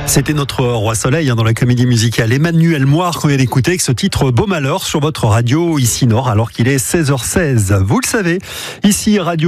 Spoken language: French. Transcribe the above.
C'était notre roi soleil dans la comédie musicale Emmanuel Moir que vous allez écouter avec ce titre Beau Malheur sur votre radio ici Nord alors qu'il est 16h16. Vous le savez, ici Radio